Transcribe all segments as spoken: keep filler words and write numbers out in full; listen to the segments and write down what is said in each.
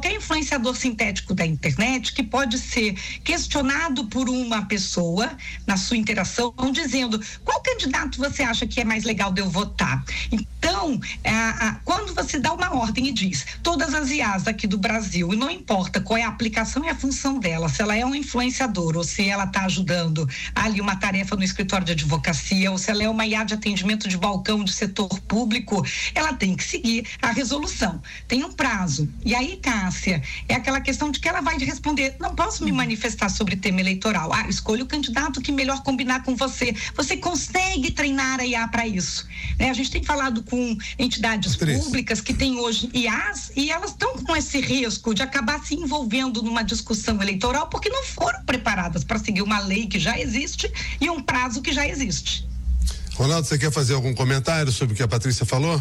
qualquer influenciador sintético da internet que pode ser questionado por uma pessoa na sua interação, dizendo qual candidato você acha que é mais legal de eu votar. Então, a, a, quando você dá uma ordem e diz todas as I As aqui do Brasil, e não importa qual é a aplicação e a função dela, se ela é um influenciador ou se ela está ajudando ali uma tarefa no escritório de advocacia, ou se ela é uma I A de atendimento de balcão de setor público, ela tem que seguir a resolução. Tem um prazo. E aí, Cássia, é aquela questão de que ela vai responder, não posso me manifestar sobre tema eleitoral. Ah, escolha o candidato que melhor combinar com você. Você consegue treinar a I A para isso. Né? A gente tem falado com entidades Patrícia. públicas que têm hoje I As e elas estão com esse risco de acabar se envolvendo numa discussão eleitoral porque não foram preparadas para seguir uma lei que já existe e um prazo que já existe. Ronaldo, você quer fazer algum comentário sobre o que a Patrícia falou?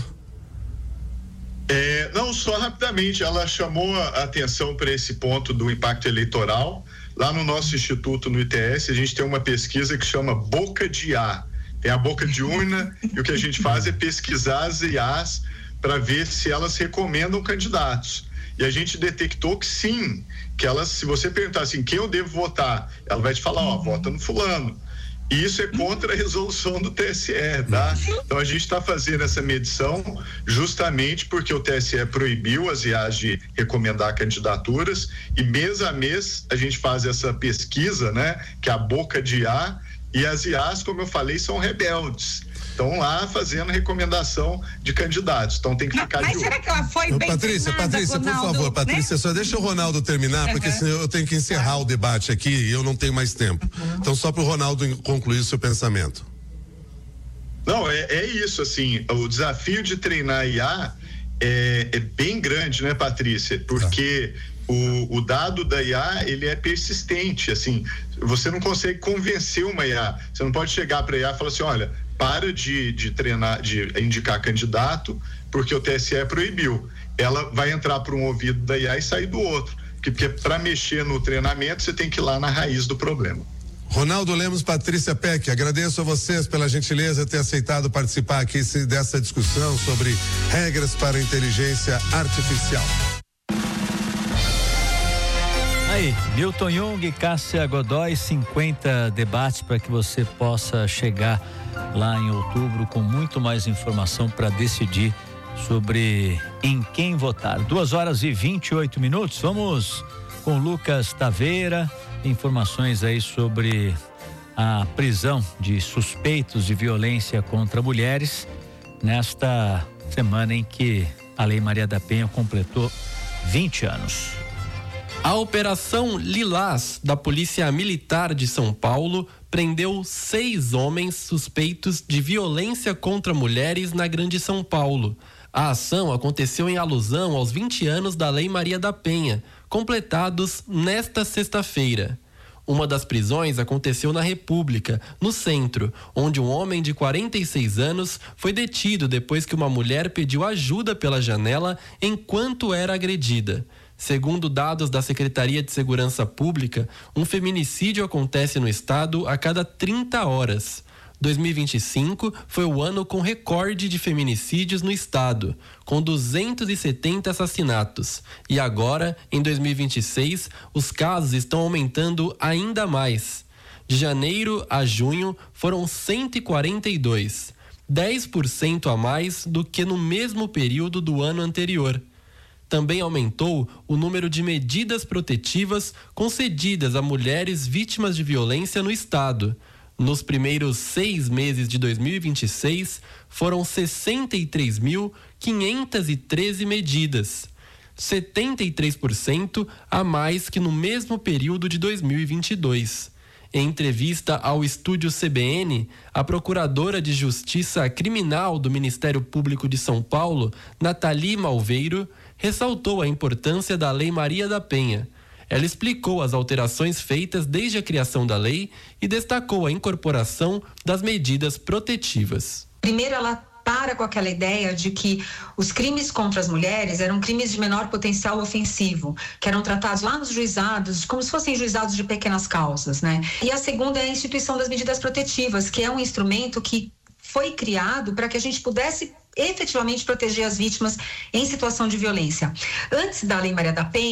É, não, só rapidamente, ela chamou a atenção para esse ponto do impacto eleitoral. Lá no nosso instituto, no I T S, a gente tem uma pesquisa que chama Boca de I A. Tem a boca de urna e o que a gente faz é pesquisar as I As para ver se elas recomendam candidatos. E a gente detectou que sim, que elas, se você perguntar assim, quem eu devo votar, ela vai te falar, ó, vota no fulano. E isso é contra a resolução do T S E, tá? Então a gente está fazendo essa medição justamente porque o T S E proibiu as I As de recomendar candidaturas e mês a mês a gente faz essa pesquisa, né? Que é a boca de I A, e as I As, como eu falei, são rebeldes. Estão lá fazendo recomendação de candidatos, então tem que Não, ficar mas de será olho. que ela foi Ô, bem Patrícia, treinada, Patrícia, Ronaldo, por favor, Patrícia, né? só deixa o Ronaldo terminar, porque Uhum. senão eu tenho que encerrar o debate aqui e eu não tenho mais tempo. Uhum. Então, só para o Ronaldo concluir o seu pensamento. Não, é, é isso, assim, o desafio de treinar I A é, é bem grande, né, Patrícia? Porque tá. O, o dado da I A, ele é persistente, assim, você não consegue convencer uma I A, você não pode chegar para a I A e falar assim, olha, para de, de treinar, de indicar candidato, porque o T S E proibiu. Ela vai entrar por um ouvido da I A e sair do outro, porque, porque para mexer no treinamento, você tem que ir lá na raiz do problema. Ronaldo Lemos, Patrícia Peck, agradeço a vocês pela gentileza de ter aceitado participar aqui dessa discussão sobre regras para a inteligência artificial. Aí, Milton Jung, Cássia Godoy, cinquenta debates para que você possa chegar lá em outubro com muito mais informação para decidir sobre em quem votar. Duas horas e vinte e oito minutos. Vamos com Lucas Taveira, informações aí sobre a prisão de suspeitos de violência contra mulheres nesta semana em que a Lei Maria da Penha completou vinte anos. A Operação Lilás da Polícia Militar de São Paulo prendeu seis homens suspeitos de violência contra mulheres na Grande São Paulo. A ação aconteceu em alusão aos vinte anos da Lei Maria da Penha, completados nesta sexta-feira. Uma das prisões aconteceu na República, no centro, onde um homem de quarenta e seis anos foi detido depois que uma mulher pediu ajuda pela janela enquanto era agredida. Segundo dados da Secretaria de Segurança Pública, um feminicídio acontece no estado a cada trinta horas. dois mil e vinte e cinco foi o ano com recorde de feminicídios no estado, com duzentos e setenta assassinatos. E agora, em dois mil e vinte e seis, os casos estão aumentando ainda mais. De janeiro a junho, foram cento e quarenta e dois, dez por cento a mais do que no mesmo período do ano anterior. Também aumentou o número de medidas protetivas concedidas a mulheres vítimas de violência no estado. Nos primeiros seis meses de dois mil e vinte e seis, foram sessenta e três mil quinhentas e treze medidas, setenta e três por cento a mais que no mesmo período de dois mil e vinte e dois. Em entrevista ao estúdio C B N, a Procuradora de Justiça Criminal do Ministério Público de São Paulo, Nathalie Malveiro, ressaltou a importância da Lei Maria da Penha. Ela explicou as alterações feitas desde a criação da lei e destacou a incorporação das medidas protetivas. Primeiro, ela para com aquela ideia de que os crimes contra as mulheres eram crimes de menor potencial ofensivo, que eram tratados lá nos juizados, como se fossem juizados de pequenas causas, né? E a segunda é a instituição das medidas protetivas, que é um instrumento que foi criado para que a gente pudesse efetivamente proteger as vítimas em situação de violência. Antes da Lei Maria da Penha,